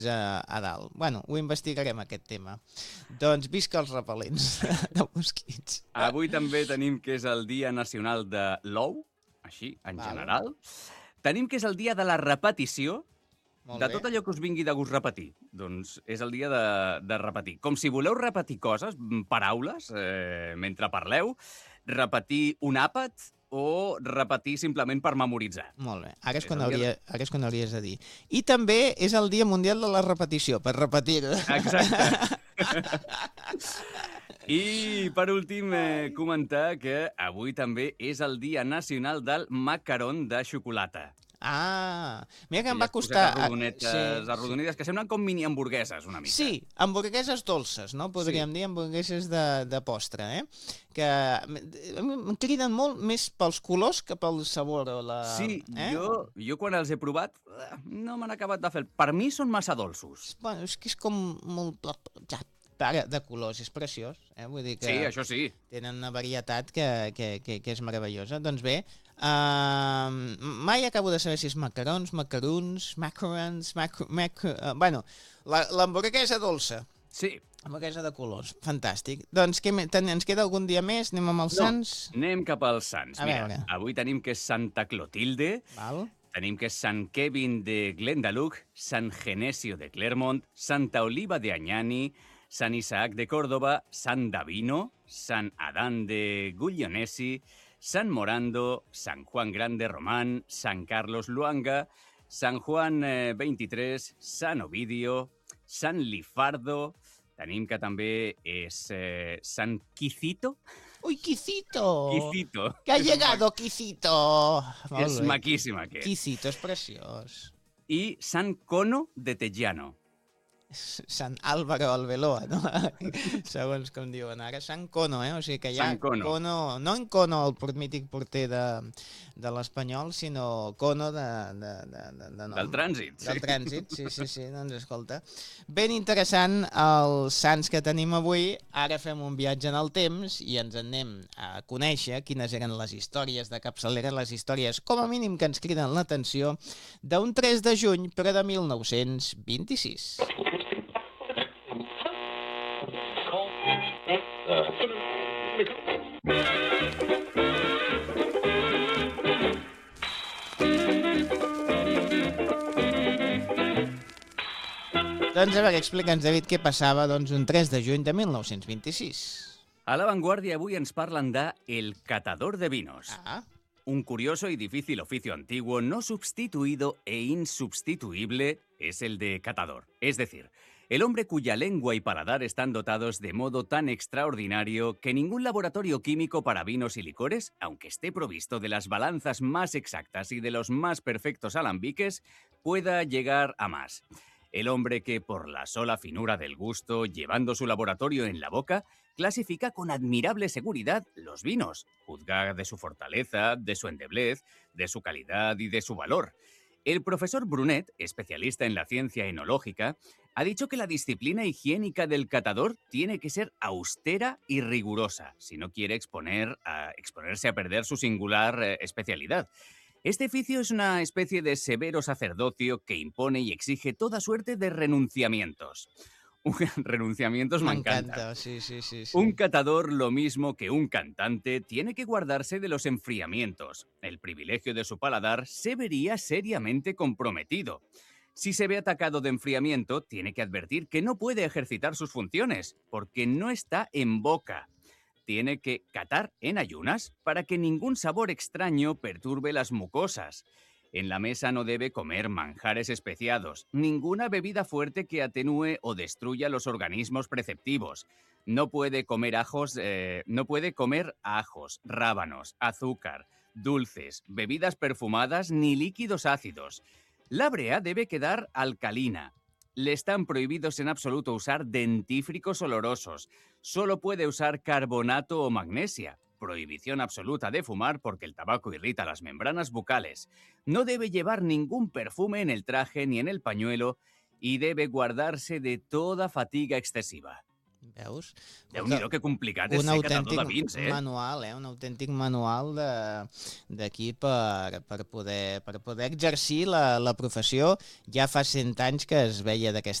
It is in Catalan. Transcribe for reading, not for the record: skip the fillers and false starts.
a dalt. Bueno, ho investigarem, aquest tema. Doncs visca els repel·lents de mosquits. Avui també tenim que és el Dia Nacional de l'Ou, així, en general. Tenim que és el dia de la repetició, de tot allò que us vingui de gust repetir. Doncs és el dia de repetir. Com si voleu repetir coses, paraules, mentre parleu, repetir un àpat o repetir simplement per memoritzar. Molt bé. Ara és quan hauries de dir. I també és el Dia Mundial de la Repetició, per repetir-ho. Exacte. I, per últim, comentar que avui també és el Dia Nacional del Macaron de xocolata. Ah, mira que em va costar... Arrodonides, que semblen com mini hamburgueses, una mica. Sí, hamburgueses dolces, no? Podríem dir hamburgueses de postre, que em criden molt més pels colors que pel sabor. Sí, jo quan els he provat no m'han acabat de fer. Per mi són massa dolços. Bueno, és que és com molt... de colors, és preciós. Vull dir que sí, això sí. Tenen una varietat que és meravellosa. Doncs bé, mai acabo de saber si és macarons, bueno, l'hamburguesa dolça. Sí. Hamburguesa de colors. Fantàstic. Doncs ens queda algun dia més? Anem amb els sants? Anem cap als sants. Mira, avui tenim que és Santa Clotilde, tenim que és Sant Kevin de Glendalough, Sant Genesio de Clermont, Santa Oliva de Añani, Sant Isaac de Córdoba, Sant Davino, Sant Adán de Guglionesi, Sant Morando, Sant Juan Grande Román, Sant Carlos Luanga, Sant Juan 23, Sant Ovidio, Sant Lifardo, tenim que també és Sant Quicito. ¡Uy, Quicito! Quicito. ¡Que ha llegado Quicito! És maquíssim aquest. Quicito és preciós. I Sant Cono de Tejano. Sant Álvaro Albeloa, no? Segons com diuen ara. Sant Cono, o sigui que hi ha Cono, no en Cono, el mític porter de l'Espanyol, sinó Cono del trànsit. Del trànsit, sí, doncs escolta. Ben interessant els sants que tenim avui. Ara fem un viatge en el temps i ens anem a conèixer quines eren les històries de capçalera, les històries com a mínim que ens criden l'atenció d'un 3 de juny, però de 1926. Doncs a veure, explica'ns, David, què passava un 3 de juny de 1926. A La Vanguardia avui ens parlen de El Catador de Vinos. Un curioso y difícil oficio antiguo, no sustituido e insubstituible, es el de catador. Es decir, el hombre cuya lengua y paladar están dotados de modo tan extraordinario que ningún laboratorio químico para vinos y licores, aunque esté provisto de las balanzas más exactas y de los más perfectos alambiques, pueda llegar a más. El hombre que, por la sola finura del gusto, llevando su laboratorio en la boca, clasifica con admirable seguridad los vinos, juzga de su fortaleza, de su endeblez, de su calidad y de su valor. El profesor Brunet, especialista en la ciencia enológica, ha dicho que la disciplina higiénica del catador tiene que ser austera y rigurosa, si no quiere exponerse a perder su singular especialidad. Este oficio es una especie de severo sacerdocio que impone y exige toda suerte de renunciamientos. Renunciamientos me encanta. Sí. Un catador, lo mismo que un cantante, tiene que guardarse de los enfriamientos. El privilegio de su paladar se vería seriamente comprometido. Si se ve atacado de enfriamiento, tiene que advertir que no puede ejercitar sus funciones, porque no está en boca. Tiene que catar en ayunas para que ningún sabor extraño perturbe las mucosas. En la mesa no debe comer manjares especiados, ninguna bebida fuerte que atenúe o destruya los organismos preceptivos. No puede comer ajos, rábanos, azúcar, dulces, bebidas perfumadas ni líquidos ácidos. La brea debe quedar alcalina. Le están prohibidos en absoluto usar dentífricos olorosos. Solo puede usar carbonato o magnesia. Prohibición absoluta de fumar porque el tabaco irrita las membranas bucales. No debe llevar ningún perfume en el traje ni en el pañuelo y debe guardarse de toda fatiga excesiva. Veus? Déu-n'hi-do, que complicat és ser catador de vins, manual, un autèntic manual d'aquí per poder exercir la professió. Ja fa 100 anys que es veia d'aquesta